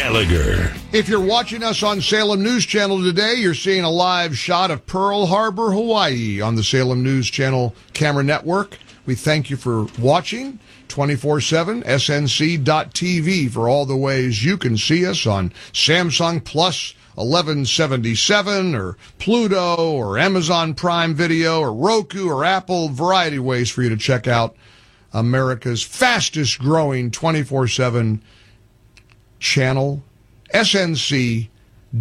Gallagher. If you're watching us on Salem News Channel today, you're seeing a live shot of Pearl Harbor, Hawaii on the Salem News Channel camera network. We thank you for watching 24/7, snc.tv for all the ways you can see us on Samsung Plus 1177 or Pluto or Amazon Prime Video or Roku or Apple. Variety of ways for you to check out America's fastest growing 24/7 channel, snc.tv.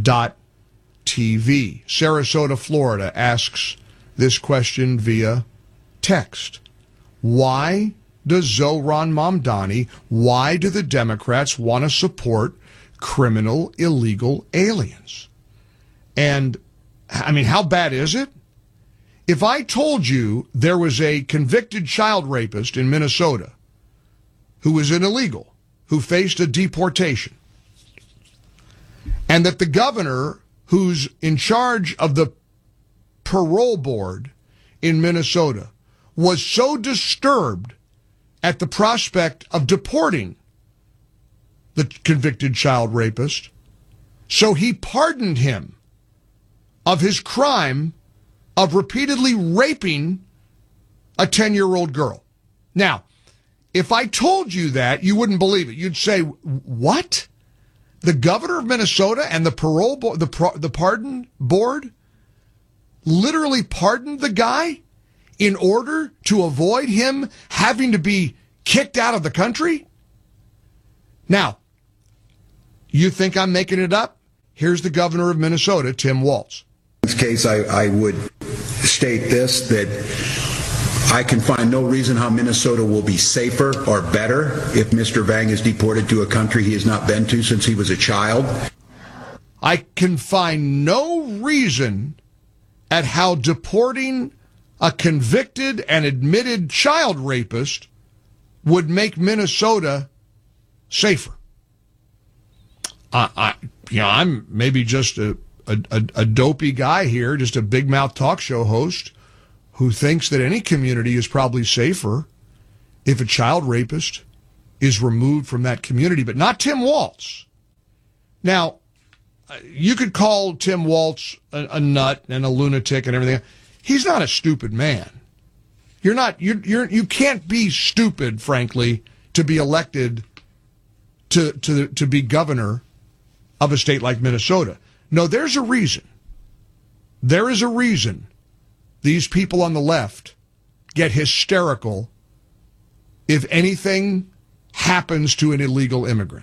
Sarasota, Florida asks this question via text. Why does Zohran Mamdani, why do the Democrats want to support criminal illegal aliens? And, I mean, how bad is it? If I told you there was a convicted child rapist in Minnesota who was an illegal, who faced a deportation, and that the governor who's in charge of the parole board in Minnesota was so disturbed at the prospect of deporting the convicted child rapist, so he pardoned him of his crime of repeatedly raping a 10-year-old girl. Now, if I told you that, you wouldn't believe it. You'd say, what? The governor of Minnesota and the parole board, the pardon board literally pardoned the guy in order to avoid him having to be kicked out of the country? Now, you think I'm making it up? Here's the governor of Minnesota, Tim Walz. In this case, I would state this, that I can find no reason how Minnesota will be safer or better if Mr. Vang is deported to a country he has not been to since he was a child. I can find no reason at how deporting a convicted and admitted child rapist would make Minnesota safer. I'm maybe just a dopey guy here, just a big mouth talk show host who thinks that any community is probably safer if a child rapist is removed from that community, but not Tim Walz. Now, you could call Tim Walz a nut and a lunatic and everything. He's not a stupid man. You can't be stupid, frankly, to be elected to be governor of a state like Minnesota. No, there's a reason. There is a reason these people on the left get hysterical if anything happens to an illegal immigrant.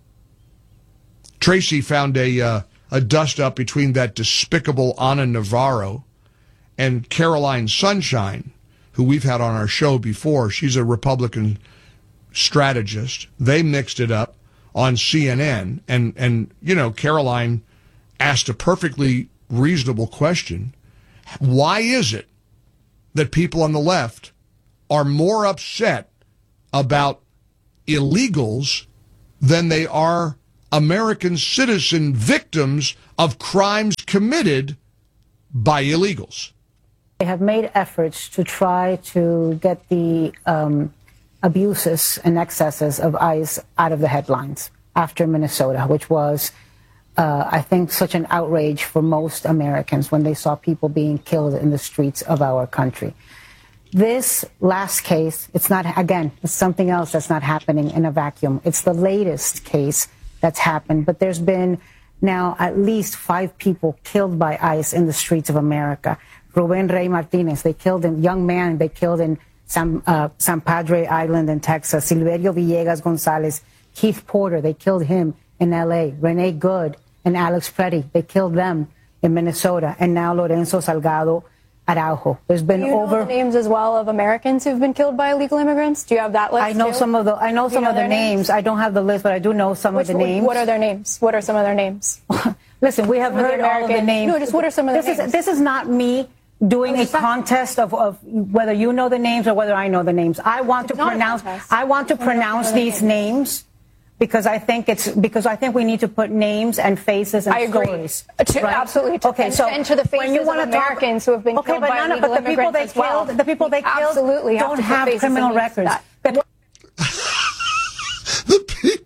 Tracy found a dust-up between that despicable Ana Navarro and Caroline Sunshine, who we've had on our show before. She's a Republican strategist. They mixed it up on CNN, and you know, Caroline asked a perfectly reasonable question. Why is it that people on the left are more upset about illegals than they are American citizen victims of crimes committed by illegals? They have made efforts to try to get the abuses and excesses of ICE out of the headlines after Minnesota, which was, I think, such an outrage for most Americans when they saw people being killed in the streets of our country. This last case, it's not, again, it's something else that's not happening in a vacuum. It's the latest case that's happened, but there's been now at least 5 people killed by ICE in the streets of America. Ruben Rey Martinez, they killed a young man, they killed in San Padre Island in Texas. Silverio Villegas Gonzalez, Keith Porter, they killed him in L.A. Renee Good and Alex Preddy, they killed them in Minnesota. And now Lorenzo Salgado Araujo. There's been over the names as well of Americans who've been killed by illegal immigrants. Do you have that list? I know some of the names. I don't have the list, but I do know some of the names. What are their names? What are some of their names? Listen, we have heard all of the names. No, just what are some of the names? This is not me doing a contest of whether you know the names or whether I know the names. I want to pronounce these names because I think we need to put names and faces and stories. Right? Absolutely. Okay, so and to the faces of Americans who have been killed by illegal immigrants as well. The people they killed don't have criminal records. The people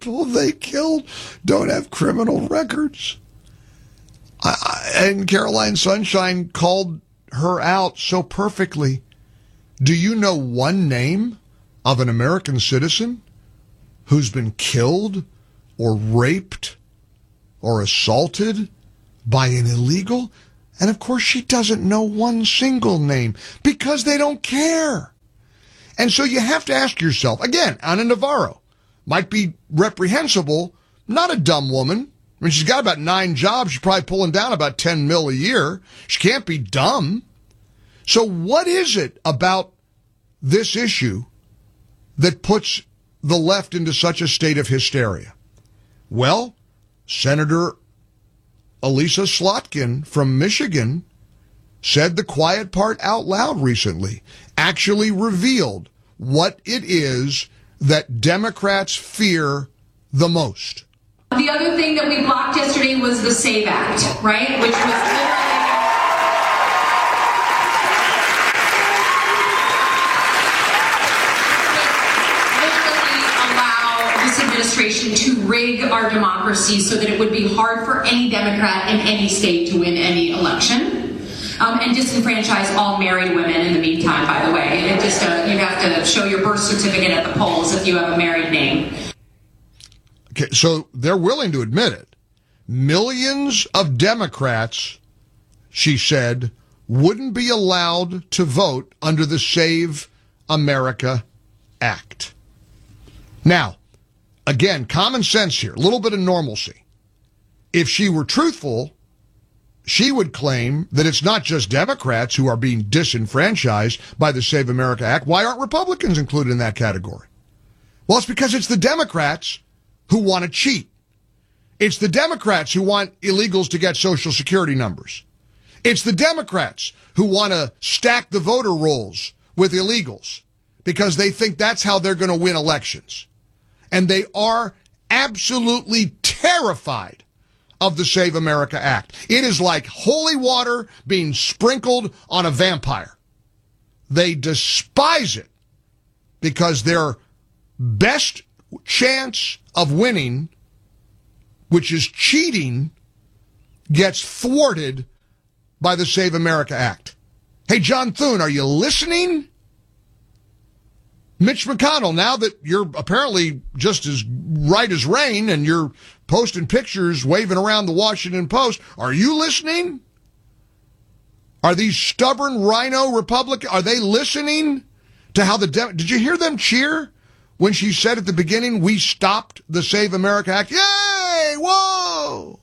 people they killed don't have criminal records. And Caroline Sunshine called her out so perfectly. Do you know one name of an American citizen who's been killed or raped or assaulted by an illegal? And of course, she doesn't know one single name because they don't care. And so you have to ask yourself, again, Ana Navarro might be reprehensible, not a dumb woman. I mean, she's got about 9 jobs. She's probably pulling down about 10 mil a year. She can't be dumb. So what is it about this issue that puts the left into such a state of hysteria? Well, Senator Elisa Slotkin from Michigan said the quiet part out loud recently, actually revealed what it is that Democrats fear the most. The other thing that we blocked yesterday was the SAVE Act, right? Which was literally allow this administration to rig our democracy so that it would be hard for any Democrat in any state to win any election. And disenfranchise all married women in the meantime, by the way. It just you have to show your birth certificate at the polls if you have a married name. Okay, so they're willing to admit it. Millions of Democrats, she said, wouldn't be allowed to vote under the Save America Act. Now, again, common sense here, a little bit of normalcy. If she were truthful, she would claim that it's not just Democrats who are being disenfranchised by the Save America Act. Why aren't Republicans included in that category? Well, it's because it's the Democrats who want to cheat. It's the Democrats who want illegals to get Social Security numbers. It's the Democrats who want to stack the voter rolls with illegals because they think that's how they're going to win elections. And they are absolutely terrified of the Save America Act. It is like holy water being sprinkled on a vampire. They despise it because their best chance of winning, which is cheating, gets thwarted by the Save America Act. Hey, John Thune, are you listening? Mitch McConnell, now that you're apparently just as right as rain and you're posting pictures waving around the Washington Post, are you listening? Are these stubborn rhino Republicans, are they listening to how did you hear them cheer when she said at the beginning, we stopped the Save America Act? Yay! Whoa!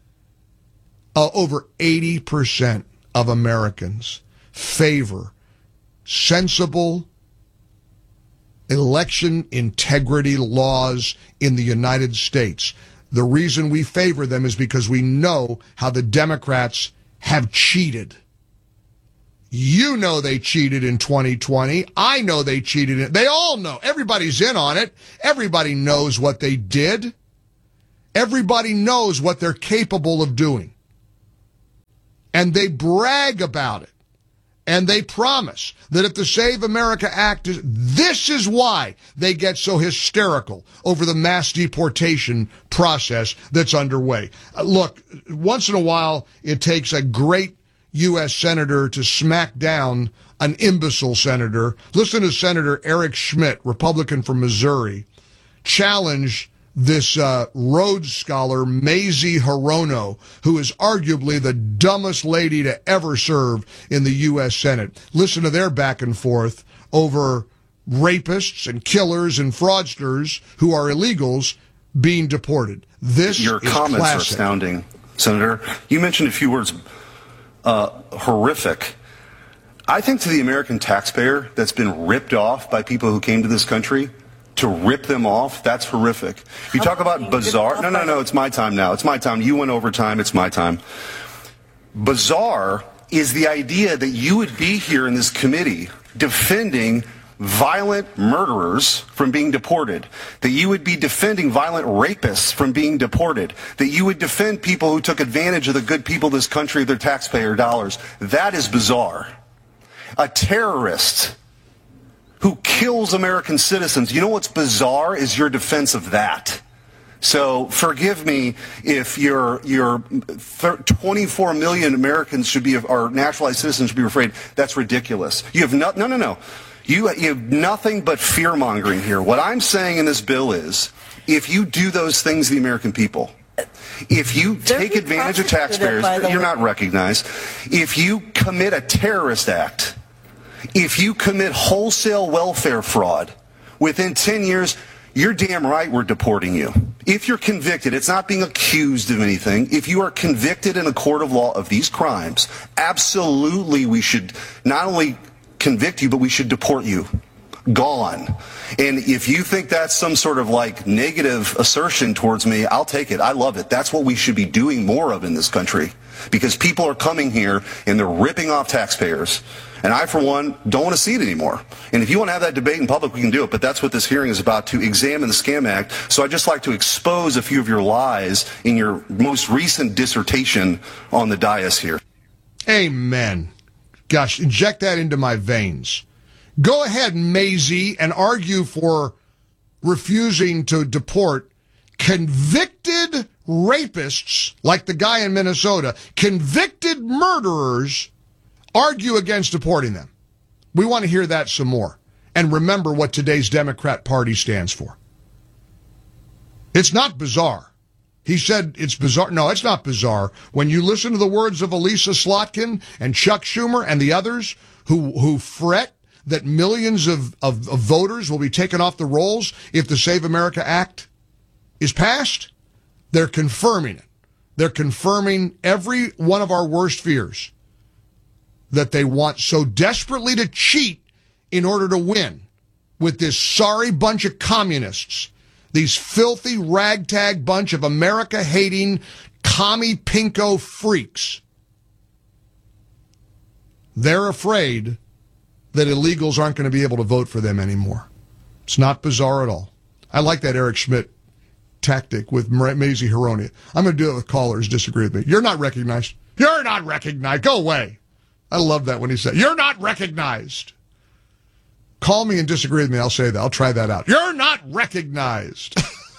Over 80% of Americans favor sensible election integrity laws in the United States. The reason we favor them is because we know how the Democrats have cheated. You know they cheated in 2020. I know they cheated. They all know. Everybody's in on it. Everybody knows what they did. Everybody knows what they're capable of doing. And they brag about it. And they promise that if the Save America Act this is why they get so hysterical over the mass deportation process that's underway. Look, once in a while, it takes a great U.S. senator to smack down an imbecile senator. Listen to Senator Eric Schmidt, Republican from Missouri, challenge this Rhodes Scholar, Mazie Hirono, who is arguably the dumbest lady to ever serve in the U.S. Senate. Listen to their back and forth over rapists and killers and fraudsters who are illegals being deported. This Your is comments classic. are astounding, Senator. You mentioned a few words, horrific. I think to the American taxpayer that's been ripped off by people who came to this country, to rip them off, that's horrific. You talk about bizarre. No, it's my time now. It's my time. You went over time. It's my time. Bizarre is the idea that you would be here in this committee defending violent murderers from being deported, that you would be defending violent rapists from being deported, that you would defend people who took advantage of the good people of this country of their taxpayer dollars. That is bizarre. A terrorist who kills American citizens. You know what's bizarre is your defense of that. So forgive me if your 24 million Americans should be, or naturalized citizens should be afraid. That's ridiculous. You have no. You have nothing but fear mongering here. What I'm saying in this bill is, if you do those things, the American people, if you take advantage of taxpayers, you're not recognized. If you commit a terrorist act, if you commit wholesale welfare fraud, within 10 years, you're damn right we're deporting you. If you're convicted, it's not being accused of anything. If you are convicted in a court of law of these crimes, absolutely we should not only convict you, but we should deport you. Gone. And if you think that's some sort of like negative assertion towards me, I'll take it. I love it. That's what we should be doing more of in this country, because people are coming here and they're ripping off taxpayers. And I, for one, don't want to see it anymore. And if you want to have that debate in public, we can do it. But that's what this hearing is about, to examine the Scam Act. So I'd just like to expose a few of your lies in your most recent dissertation on the dais here. Amen. Gosh, inject that into my veins. Go ahead, Mazie, and argue for refusing to deport convicted rapists like the guy in Minnesota, convicted murderers. Argue against deporting them. We want to hear that some more. And remember what today's Democrat Party stands for. It's not bizarre. He said it's bizarre. No, it's not bizarre. When you listen to the words of Elisa Slotkin and Chuck Schumer and the others who fret that millions of voters will be taken off the rolls if the Save America Act is passed, they're confirming it. They're confirming every one of our worst fears that they want so desperately to cheat in order to win with this sorry bunch of communists, these filthy ragtag bunch of America-hating commie pinko freaks. They're afraid that illegals aren't going to be able to vote for them anymore. It's not bizarre at all. I like that Eric Schmidt tactic with Mazie Hironia. I'm going to do it with callers disagree with me. You're not recognized. You're not recognized. Go away. I love that when he said, you're not recognized. Call me and disagree with me. I'll say that. I'll try that out. You're not recognized.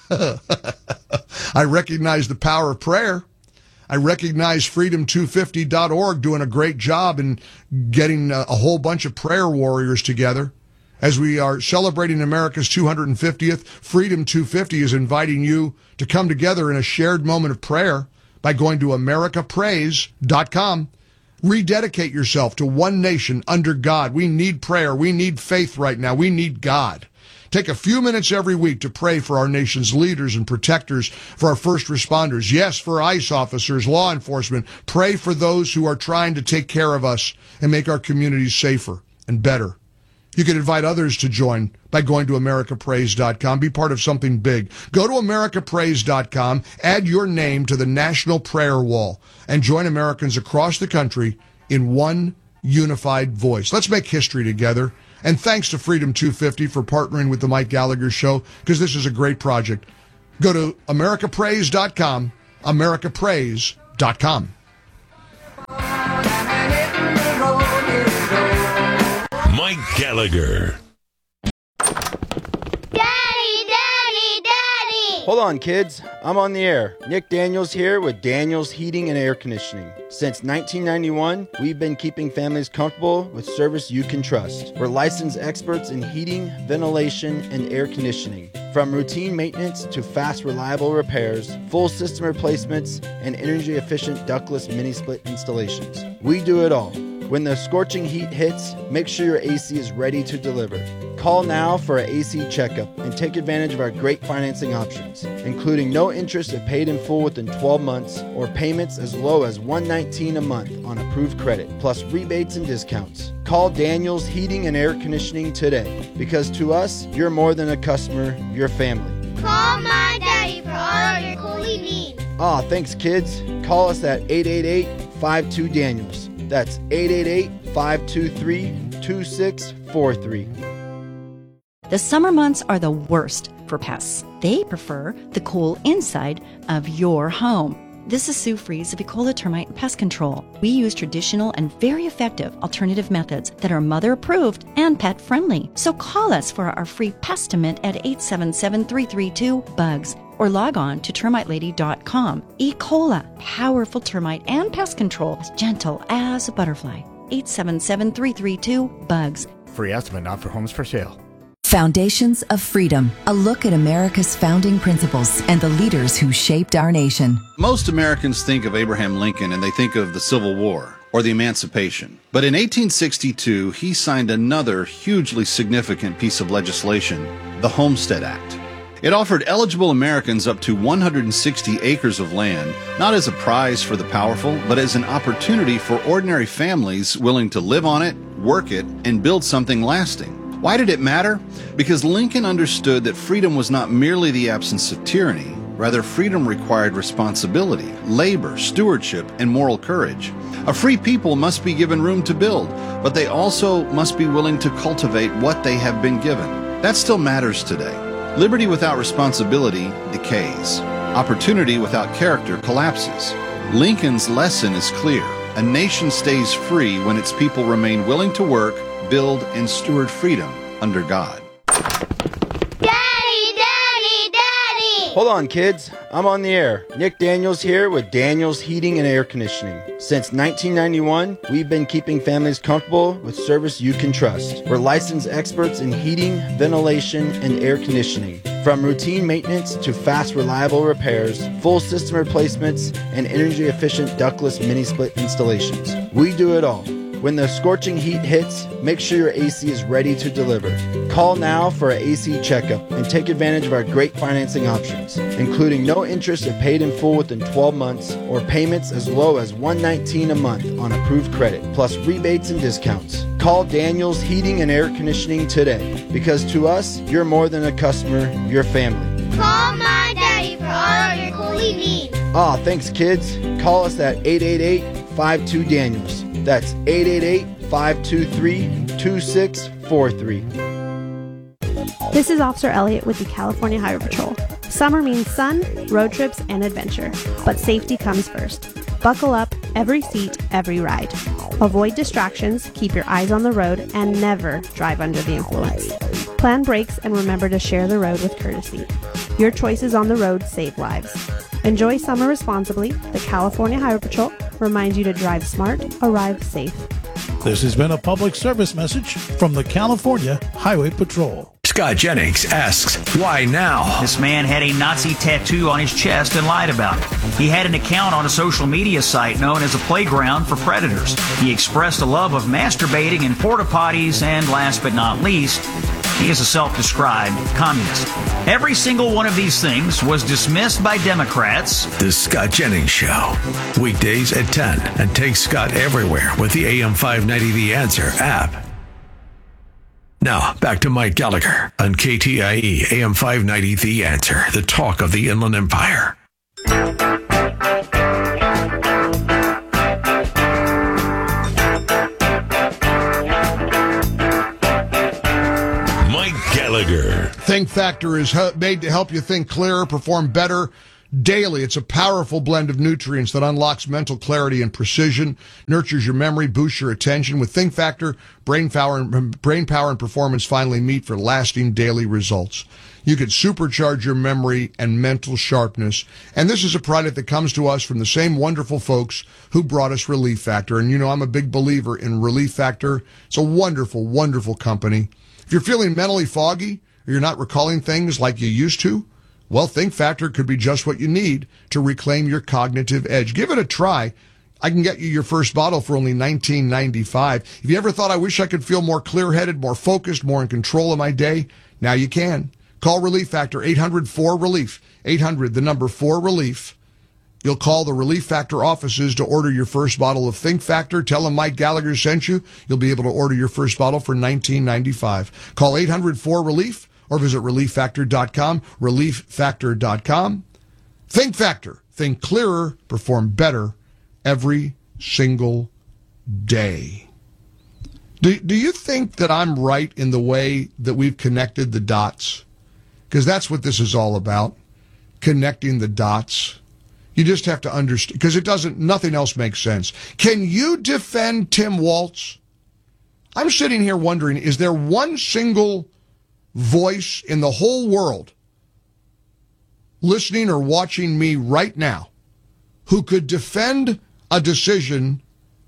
I recognize the power of prayer. I recognize freedom250.org doing a great job in getting a whole bunch of prayer warriors together. As we are celebrating America's 250th, Freedom 250 is inviting you to come together in a shared moment of prayer by going to americapraise.com. Rededicate yourself to one nation under God. We need prayer. We need faith right now. We need God. Take a few minutes every week to pray for our nation's leaders and protectors, for our first responders. Yes, for ICE officers, law enforcement. Pray for those who are trying to take care of us and make our communities safer and better. You can invite others to join by going to americapraise.com. Be part of something big. Go to americapraise.com, add your name to the National Prayer Wall, and join Americans across the country in one unified voice. Let's make history together. And thanks to Freedom 250 for partnering with the Mike Gallagher Show, because this is a great project. Go to americapraise.com, americapraise.com. Mike Gallagher. Hold on, kids. I'm on the air. Nick Daniels here with Daniels Heating and Air Conditioning. Since 1991, we've been keeping families comfortable with service you can trust. We're licensed experts in heating, ventilation, and air conditioning. From routine maintenance to fast, reliable repairs, full system replacements, and energy-efficient ductless mini-split installations. We do it all. When the scorching heat hits, make sure your AC is ready to deliver. Call now for an AC checkup and take advantage of our great financing options, including no interest if paid in full within 12 months or payments as low as $119 a month on approved credit, plus rebates and discounts. Call Daniels Heating and Air Conditioning today, because to us, you're more than a customer, you're family. Call my daddy for all your cooling needs. Aw, thanks, kids. Call us at 888-52-DANIELS. That's 888-523-2643. The summer months are the worst for pests. They prefer the cool inside of your home. This is Sue Fries of Ecola Termite and Pest Control. We use traditional and very effective alternative methods that are mother approved and pet friendly. So call us for our free Pestimint at 877-332-BUGS or log on to termitelady.com. Ecola, powerful termite and pest control, as gentle as a butterfly. 877-332-BUGS. Free estimate not for homes for sale. Foundations of Freedom, a look at America's founding principles and the leaders who shaped our nation. Most Americans think of Abraham Lincoln and they think of the Civil War or the Emancipation. But in 1862, he signed another hugely significant piece of legislation, the Homestead Act. It offered eligible Americans up to 160 acres of land, not as a prize for the powerful, but as an opportunity for ordinary families willing to live on it, work it, and build something lasting. Why did it matter? Because Lincoln understood that freedom was not merely the absence of tyranny. Rather, freedom required responsibility, labor, stewardship, and moral courage. A free people must be given room to build, but they also must be willing to cultivate what they have been given. That still matters today. Liberty without responsibility decays. Opportunity without character collapses. Lincoln's lesson is clear. A nation stays free when its people remain willing to work, build, and steward freedom under God. Daddy, Daddy, Daddy! Hold on, kids. I'm on the air. Nick Daniels here with Daniels Heating and Air Conditioning. Since 1991, we've been keeping families comfortable with service you can trust. We're licensed experts in heating, ventilation, and air conditioning. From routine maintenance to fast, reliable repairs, full system replacements, and energy-efficient ductless mini-split installations. We do it all. When the scorching heat hits, make sure your AC is ready to deliver. Call now for an AC checkup and take advantage of our great financing options, including no interest if paid in full within 12 months or payments as low as $119 a month on approved credit, plus rebates and discounts. Call Daniels Heating and Air Conditioning today, because to us, you're more than a customer, you're family. Call my daddy for all your cooling needs. Aw, thanks kids. Call us at 888-52-DANIELS. That's 888-523-2643. This is Officer Elliott with the California Highway Patrol. Summer means sun, road trips, and adventure, but safety comes first. Buckle up, every seat, every ride. Avoid distractions, keep your eyes on the road, and never drive under the influence. Plan brakes and remember to share the road with courtesy. Your choices on the road save lives. Enjoy summer responsibly. The California Highway Patrol reminds you to drive smart, arrive safe. This has been a public service message from the California Highway Patrol. Scott Jennings asks, why now? This man had a Nazi tattoo on his chest and lied about it. He had an account on a social media site known as a playground for predators. He expressed a love of masturbating in porta potties, and last but not least, he is a self-described communist. Every single one of these things was dismissed by Democrats. The Scott Jennings Show. Weekdays at 10. And take Scott everywhere with the AM 590 The Answer app. Now, back to Mike Gallagher on KTIE AM 590 The Answer, the talk of the Inland Empire. Gallagher. Think Factor is made to help you think clearer, perform better daily. It's a powerful blend of nutrients that unlocks mental clarity and precision, nurtures your memory, boosts your attention. With Think Factor, brain power and performance finally meet for lasting daily results. You could supercharge your memory and mental sharpness. And this is a product that comes to us from the same wonderful folks who brought us Relief Factor. And you know, I'm a big believer in Relief Factor. It's a wonderful, wonderful company. If you're feeling mentally foggy or you're not recalling things like you used to, well, Think Factor could be just what you need to reclaim your cognitive edge. Give it a try. I can get you your first bottle for only $19.95. If you ever thought, I wish I could feel more clear-headed, more focused, more in control of my day, now you can. Call Relief Factor, 800-4RELIEF, 800-4RELIEF. You'll call the Relief Factor offices to order your first bottle of Think Factor. Tell them Mike Gallagher sent you. You'll be able to order your first bottle for $19.95. Call 800-4RELIEF or visit ReliefFactor.com, ReliefFactor.com. Think Factor. Think clearer, perform better every single day. Do you think that I'm right in the way that we've connected the dots? Because that's what this is all about, connecting the dots. You just have to understand, because nothing else makes sense. Can you defend Tim Walz? I'm sitting here wondering, is there one single voice in the whole world listening or watching me right now who could defend a decision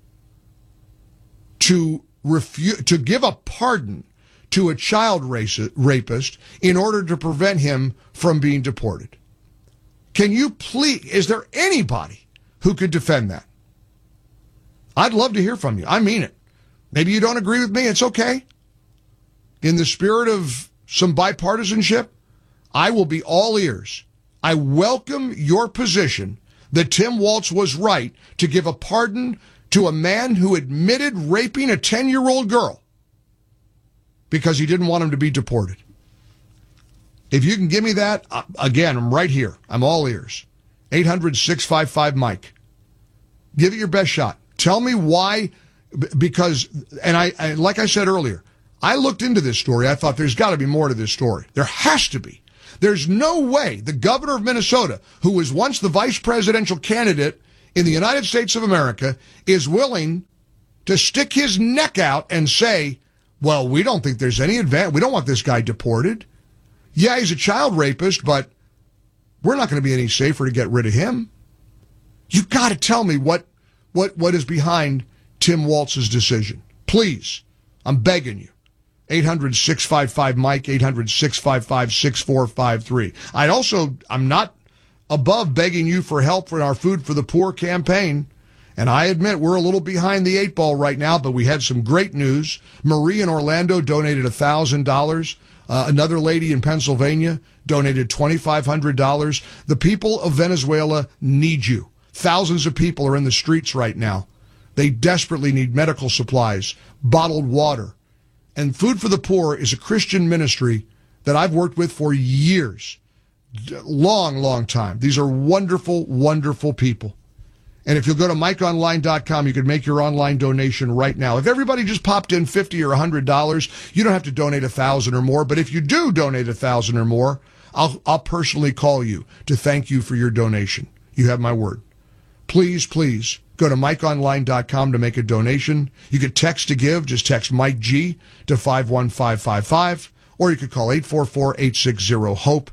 to give a pardon to a child rapist in order to prevent him from being deported? Can you please, is there anybody who could defend that? I'd love to hear from you. I mean it. Maybe you don't agree with me. It's okay. In the spirit of some bipartisanship, I will be all ears. I welcome your position that Tim Walz was right to give a pardon to a man who admitted raping a 10-year-old girl because he didn't want him to be deported. If you can give me that, again, I'm right here. I'm all ears. 800-655-MIKE. Give it your best shot. Tell me why, because, and I like I said earlier, I looked into this story. I thought there's got to be more to this story. There has to be. There's no way the governor of Minnesota, who was once the vice presidential candidate in the United States of America, is willing to stick his neck out and say, well, we don't think there's any advantage. We don't want this guy deported. Yeah, he's a child rapist, but we're not going to be any safer to get rid of him. You've got to tell me what is behind Tim Walz's decision. Please, I'm begging you. 800-655-MIKE, 800-655-6453. I'm not above begging you for help for our Food for the Poor campaign. And I admit we're a little behind the eight ball right now, but we had some great news. Marie in Orlando donated $1,000. Another lady in Pennsylvania donated $2,500. The people of Venezuela need you. Thousands of people are in the streets right now. They desperately need medical supplies, bottled water. And Food for the Poor is a Christian ministry that I've worked with for years. Long time. These are wonderful, wonderful people. And if you'll go to MikeOnline.com, you can make your online donation right now. If everybody just popped in $50 or $100, you don't have to donate $1,000 or more. But if you do donate $1,000 or more, I'll personally call you to thank you for your donation. You have my word. Please go to MikeOnline.com to make a donation. You could text to give. Just text Mike G to 51555. Or you could call 844-860-HOPE,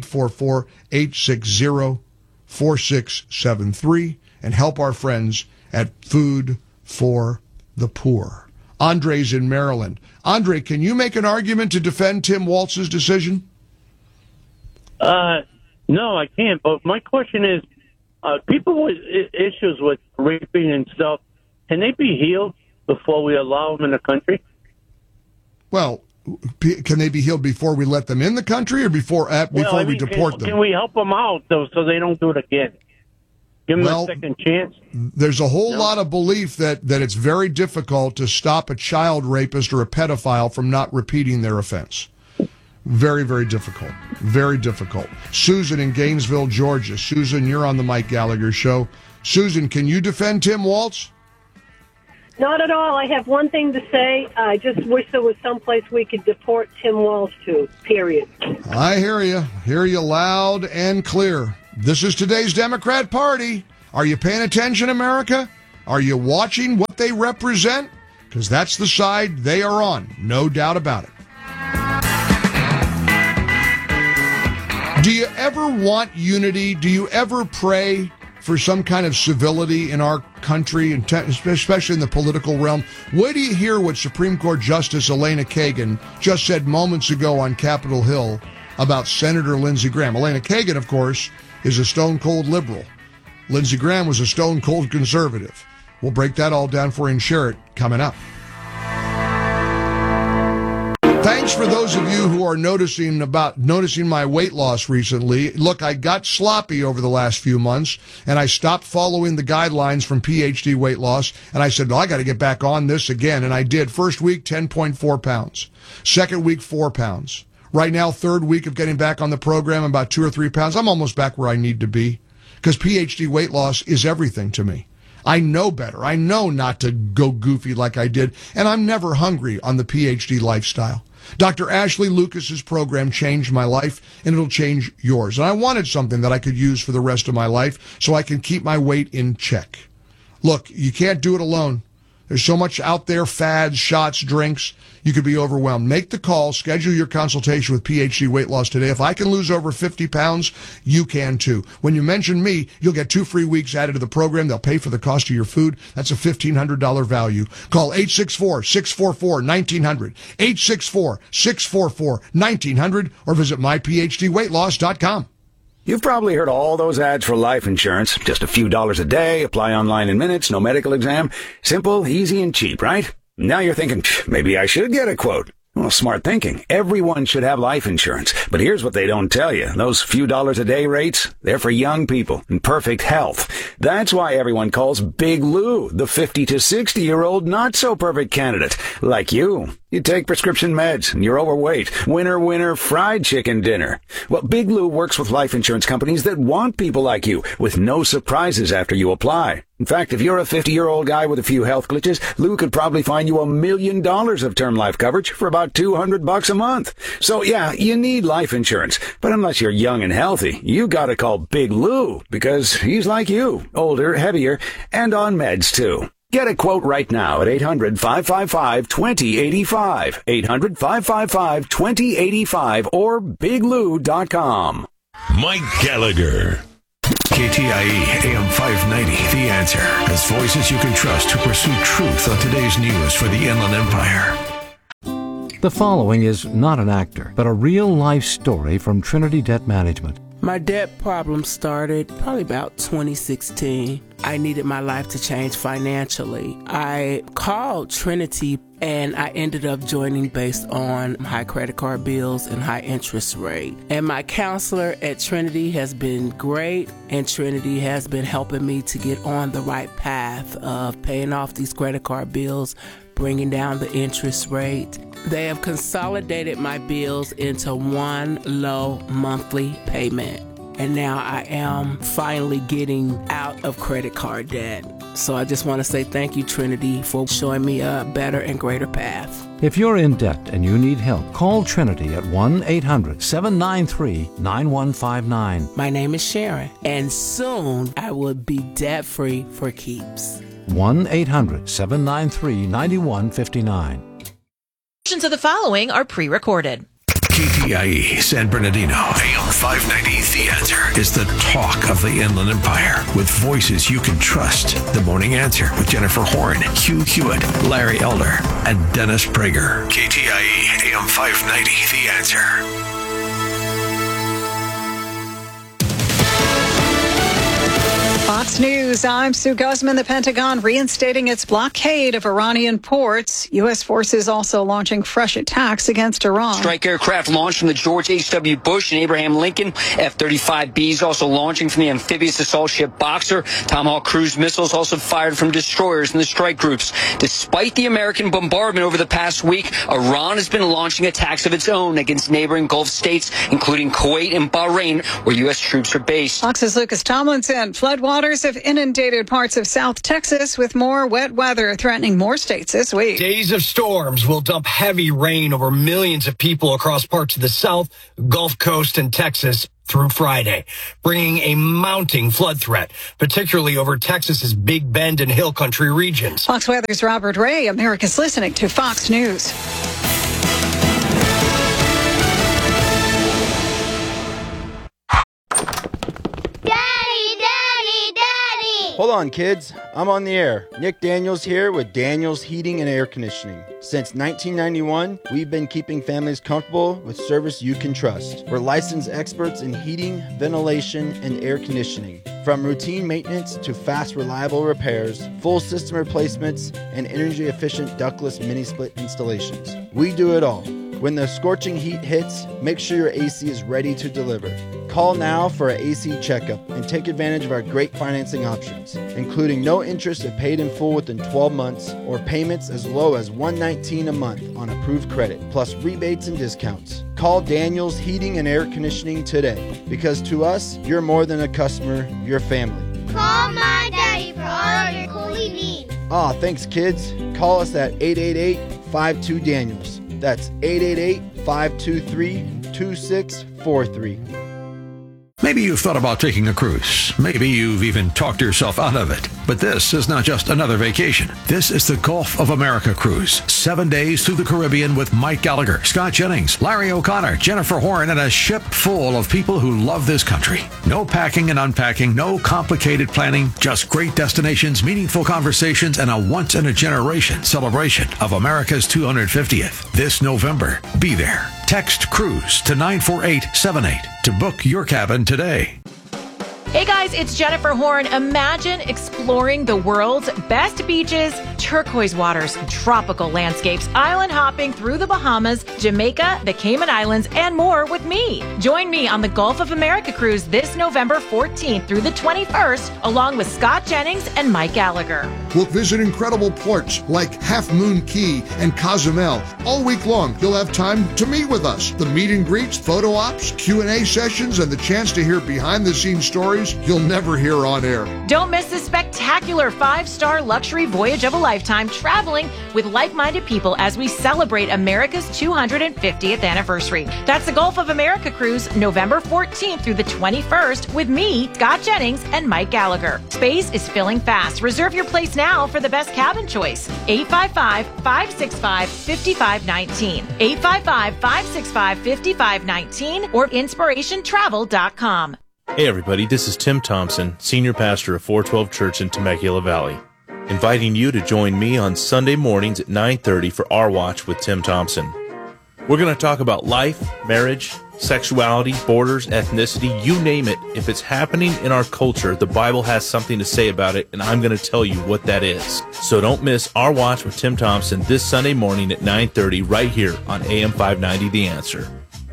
844-860-4673. And help our friends at Food for the Poor. Andre's in Maryland. Andre, can you make an argument to defend Tim Walz's decision? No, I can't. But my question is, people with issues with raping and stuff, can they be healed before we allow them in the country? Well, can they be healed before we let them in the country or before we deport them? Can we help them out, though, so they don't do it again? Give them a second chance? There's a whole lot of belief that it's very difficult to stop a child rapist or a pedophile from not repeating their offense. Very, very difficult. Very difficult. Susan in Gainesville, Georgia. Susan, you're on the Mike Gallagher Show. Susan, can you defend Tim Walz? Not at all. I have one thing to say. I just wish there was someplace we could deport Tim Walz to, period. I hear you. Hear you loud and clear. This is today's Democrat Party. Are you paying attention, America? Are you watching what they represent? Because that's the side they are on. No doubt about it. Do you ever want unity? Do you ever pray for some kind of civility in our country, and especially in the political realm? Wait till you hear what Supreme Court Justice Elena Kagan just said moments ago on Capitol Hill about Senator Lindsey Graham. Elena Kagan, of course, is a stone-cold liberal. Lindsey Graham was a stone-cold conservative. We'll break that all down for you and share it coming up. Thanks for those of you who are noticing my weight loss recently. Look, I got sloppy over the last few months, and I stopped following the guidelines from PhD Weight Loss, and I said, I got to get back on this again, and I did. First week, 10.4 pounds. Second week, 4 pounds. Right now, third week of getting back on the program, about 2 or 3 pounds. I'm almost back where I need to be, because PhD Weight Loss is everything to me. I know better. I know not to go goofy like I did, and I'm never hungry on the PhD lifestyle. Dr. Ashley Lucas's program changed my life, and it'll change yours. And I wanted something that I could use for the rest of my life so I can keep my weight in check. Look, you can't do it alone. There's so much out there, fads, shots, drinks. You could be overwhelmed. Make the call. Schedule your consultation with PHC Weight Loss today. If I can lose over 50 pounds, you can too. When you mention me, you'll get 2 free weeks added to the program. They'll pay for the cost of your food. That's a $1,500 value. Call 864-644-1900, 864-644-1900, or visit myphdweightloss.com. You've probably heard all those ads for life insurance. Just a few dollars a day, apply online in minutes, no medical exam. Simple, easy, and cheap, right? Now you're thinking, maybe I should get a quote. Well, smart thinking. Everyone should have life insurance. But here's what they don't tell you. Those few dollars a day rates, they're for young people in perfect health. That's why everyone calls Big Lou the 50 to 60-year-old not-so-perfect candidate, like you. You take prescription meds, and you're overweight. Winner, winner, fried chicken dinner. Well, Big Lou works with life insurance companies that want people like you, with no surprises after you apply. In fact, if you're a 50-year-old guy with a few health glitches, Lou could probably find you $1 million of term life coverage for about $200 a month. So yeah, you need life insurance. But unless you're young and healthy, you gotta call Big Lou, because he's like you, older, heavier, and on meds too. Get a quote right now at 800-555-2085, 800-555-2085, or biglou.com. Mike Gallagher. KTIE AM 590, The Answer, has voices you can trust to pursue truth on today's news for the Inland Empire. The following is not an actor, but a real-life story from Trinity Debt Management. My debt problem started probably about 2016. I needed my life to change financially. I called Trinity and I ended up joining based on high credit card bills and high interest rate. And my counselor at Trinity has been great, and Trinity has been helping me to get on the right path of paying off these credit card bills, bringing down the interest rate. They have consolidated my bills into one low monthly payment. And now I am finally getting out of credit card debt. So I just want to say thank you, Trinity, for showing me a better and greater path. If you're in debt and you need help, call Trinity at 1-800-793-9159. My name is Sharon, and soon I will be debt-free for keeps. 1-800-793-9159. Versions of the following are pre-recorded. KTIE San Bernardino, AM 590, The Answer, is the talk of the Inland Empire, with voices you can trust. The Morning Answer with Jennifer Horn, Hugh Hewitt, Larry Elder, and Dennis Prager. KTIE AM 590, The Answer. Fox News, I'm Sue Guzman. The Pentagon reinstating its blockade of Iranian ports. U.S. forces also launching fresh attacks against Iran. Strike aircraft launched from the George H.W. Bush and Abraham Lincoln. F-35Bs also launching from the amphibious assault ship Boxer. Tomahawk cruise missiles also fired from destroyers in the strike groups. Despite the American bombardment over the past week, Iran has been launching attacks of its own against neighboring Gulf states, including Kuwait and Bahrain, where U.S. troops are based. Fox's Lucas Tomlinson. Floodwaters have inundated parts of South Texas, with more wet weather threatening more states this week. Days of storms will dump heavy rain over millions of people across parts of the South, Gulf Coast, and Texas through Friday, bringing a mounting flood threat, particularly over Texas's Big Bend and Hill Country regions. Fox Weather's Robert Ray. America's listening to Fox News. Hold on, kids. I'm on the air. Nick Daniels here with Daniels Heating and Air Conditioning. Since 1991, we've been keeping families comfortable with service you can trust. We're licensed experts in heating, ventilation, and air conditioning. From routine maintenance to fast, reliable repairs, full system replacements, and energy-efficient ductless mini-split installations. We do it all. When the scorching heat hits, make sure your AC is ready to deliver. Call now for an AC checkup and take advantage of our great financing options, including no interest if paid in full within 12 months or payments as low as $119 a month on approved credit, plus rebates and discounts. Call Daniels Heating and Air Conditioning today, because to us, you're more than a customer, you're family. Call my daddy for all your cooling needs. Thanks, kids. Call us at 888-52-DANIELS. That's 888-523-2643. Maybe you've thought about taking a cruise. Maybe you've even talked yourself out of it. But this is not just another vacation. This is the Gulf of America cruise. 7 days through the Caribbean with Mike Gallagher, Scott Jennings, Larry O'Connor, Jennifer Horn, and a ship full of people who love this country. No packing and unpacking, no complicated planning, just great destinations, meaningful conversations, and a once-in-a-generation celebration of America's 250th. This November, be there. Text CRUISE to 94878 to book your cabin today. Hey guys, it's Jennifer Horn. Imagine exploring the world's best beaches, turquoise waters, tropical landscapes, island hopping through the Bahamas, Jamaica, the Cayman Islands, and more with me. Join me on the Gulf of America cruise this November 14th through the 21st, along with Scott Jennings and Mike Gallagher. We'll visit incredible ports like Half Moon Cay and Cozumel. All week long, you'll have time to meet with us. The meet and greets, photo ops, Q&A sessions, and the chance to hear behind-the-scenes stories you'll never hear on air. Don't miss this spectacular 5-star luxury voyage of a lifetime, traveling with like-minded people as we celebrate America's 250th anniversary. That's the Gulf of America cruise, November 14th through the 21st, with me, Scott Jennings, and Mike Gallagher. Space is filling fast. Reserve your place now for the best cabin choice. 855-565-5519. 855-565-5519 or inspirationtravel.com. Hey everybody, this is Tim Thompson, Senior Pastor of 412 Church in Temecula Valley, inviting you to join me on Sunday mornings at 9:30 for Our Watch with Tim Thompson. We're going to talk about life, marriage, sexuality, borders, ethnicity, you name it. If it's happening in our culture, the Bible has something to say about it, and I'm going to tell you what that is. So don't miss Our Watch with Tim Thompson this Sunday morning at 9:30 right here on AM 590 The Answer.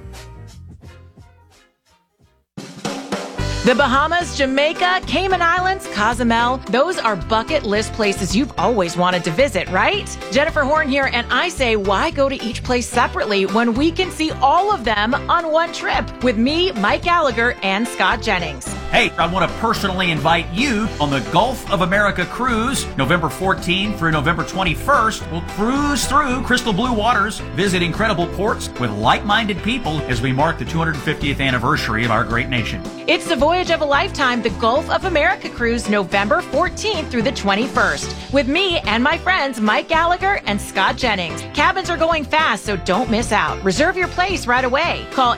The Bahamas, Jamaica, Cayman Islands, Cozumel, those are bucket list places you've always wanted to visit, right? Jennifer Horn here, and I say, why go to each place separately when we can see all of them on one trip with me, Mike Gallagher, and Scott Jennings? Hey, I want to personally invite you on the Gulf of America cruise, November 14th through November 21st. We'll cruise through crystal blue waters, visit incredible ports with like-minded people as we mark the 250th anniversary of our great nation. It's the voyage of a lifetime, the Gulf of America cruise, November 14th through the 21st, with me and my friends Mike Gallagher and Scott Jennings. Cabins are going fast, so don't miss out. Reserve your place right away. Call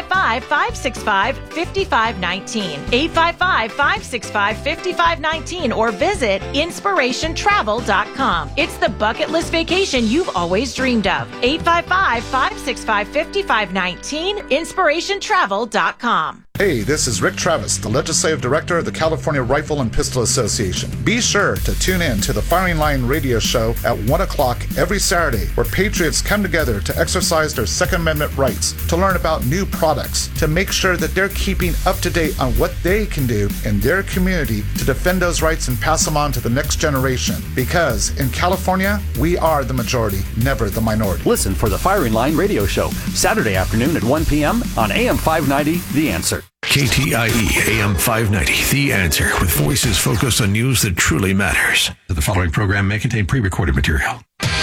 855-565-5519. 855-565-5519 or visit inspirationtravel.com. It's the bucket list vacation you've always dreamed of. 855-565-5519, inspirationtravel.com. Hey, this is Rick Travis, the Legislative Director of the California Rifle and Pistol Association. Be sure to tune in to the Firing Line radio show at 1 o'clock every Saturday, where patriots come together to exercise their Second Amendment rights, to learn about new products, to make sure that they're keeping up to date on what they can do in their community to defend those rights and pass them on to the next generation. Because in California, we are the majority, never the minority. Listen for the Firing Line radio show, Saturday afternoon at 1 p.m. on AM 590, The Answer. KTIE AM 590, The Answer, with voices focused on news that truly matters. The following program may contain pre-recorded material.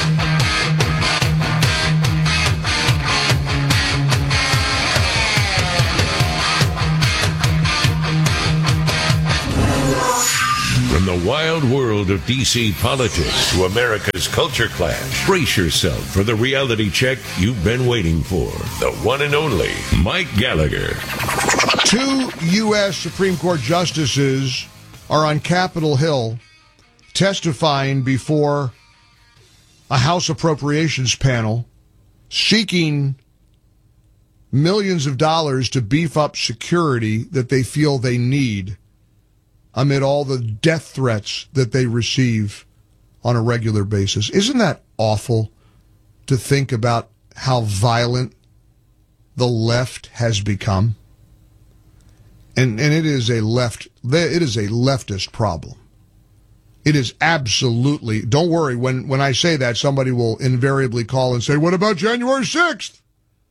From the wild world of D.C. politics to America's culture clash, brace yourself for the reality check you've been waiting for. The one and only Mike Gallagher. 2 U.S. Supreme Court justices are on Capitol Hill testifying before a House Appropriations panel seeking millions of dollars to beef up security that they feel they need amid all the death threats that they receive on a regular basis. Isn't that awful to think about how violent the left has become? And it is a leftist problem. It is absolutely, don't worry, when I say that, somebody will invariably call and say, what about January 6th?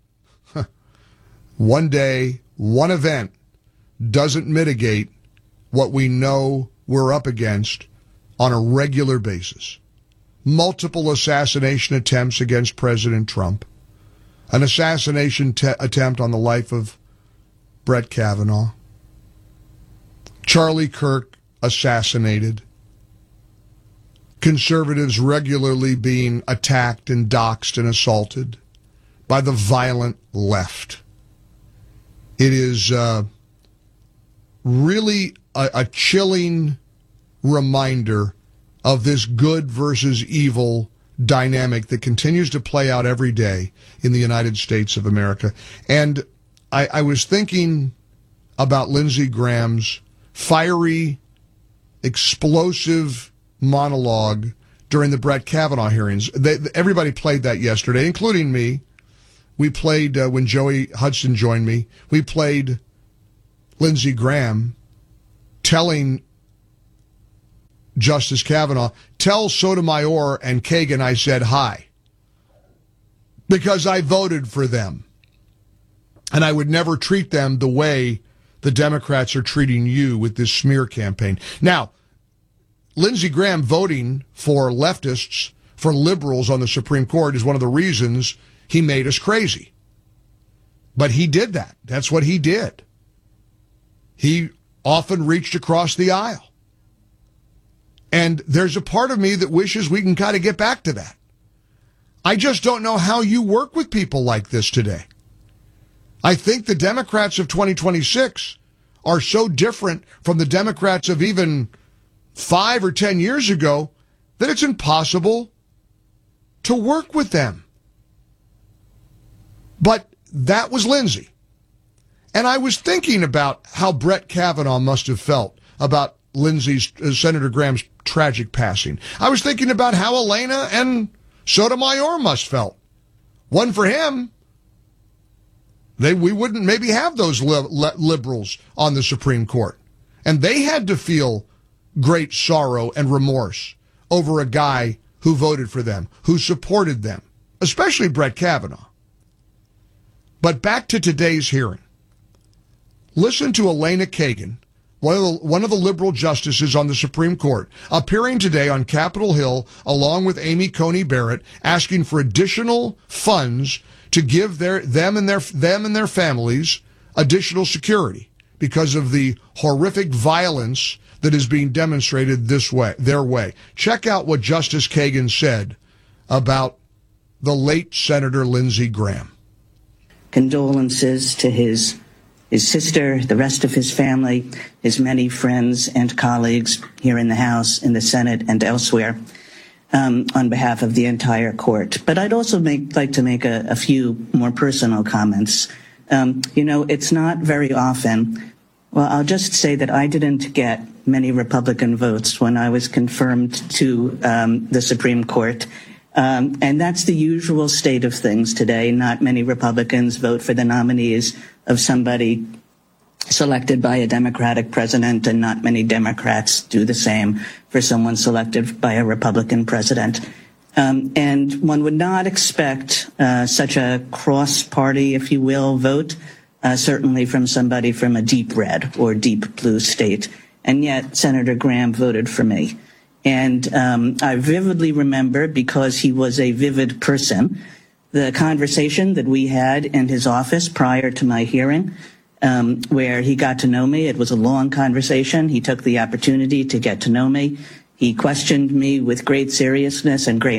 One day, one event doesn't mitigate what we know we're up against on a regular basis. Multiple assassination attempts against President Trump. an assassination attempt on the life of Brett Kavanaugh, Charlie Kirk assassinated, conservatives regularly being attacked and doxxed and assaulted by the violent left. It is really a chilling reminder of this good versus evil dynamic that continues to play out every day in the United States of America. And I was thinking about Lindsey Graham's fiery, explosive monologue during the Brett Kavanaugh hearings. Everybody played that yesterday, including me. We played, when Joey Hudson joined me, we played Lindsey Graham telling Justice Kavanaugh, tell Sotomayor and Kagan I said hi, because I voted for them. And I would never treat them the way the Democrats are treating you with this smear campaign. Now, Lindsey Graham voting for leftists, for liberals on the Supreme Court is one of the reasons he made us crazy. But he did that. That's what he did. He often reached across the aisle. And there's a part of me that wishes we can kind of get back to that. I just don't know how you work with people like this today. I think the Democrats of 2026 are so different from the Democrats of even 5 or 10 years ago that it's impossible to work with them. But that was Lindsey. And I was thinking about how Brett Kavanaugh must have felt about Senator Graham's tragic passing. I was thinking about how Elena and Sotomayor must have felt. One for him, we wouldn't maybe have those liberals on the Supreme Court. And they had to feel great sorrow and remorse over a guy who voted for them, who supported them, especially Brett Kavanaugh. But back to today's hearing. Listen to Elena Kagan, one of the liberal justices on the Supreme Court, appearing today on Capitol Hill along with Amy Coney Barrett, asking for additional funds to give them and their families additional security because of the horrific violence that is being demonstrated their way. Check out what Justice Kagan said about the late Senator Lindsey Graham. Condolences to his sister, the rest of his family, his many friends and colleagues here in the House, in the Senate, and elsewhere, on behalf of the entire court. But I'd also like to make a few more personal comments. It's not very often. Well, I'll just say that I didn't get many Republican votes when I was confirmed to the Supreme Court. And that's the usual state of things today. Not many Republicans vote for the nominees of somebody selected by a Democratic president, and not many Democrats do the same for someone selected by a Republican president. And one would not expect such a cross-party, if you will, vote, certainly from somebody from a deep red or deep blue state. And yet Senator Graham voted for me. And I vividly remember, because he was a vivid person, the conversation that we had in his office prior to my hearing, where he got to know me. It was a long conversation. He took the opportunity to get to know me. He questioned me with great seriousness and great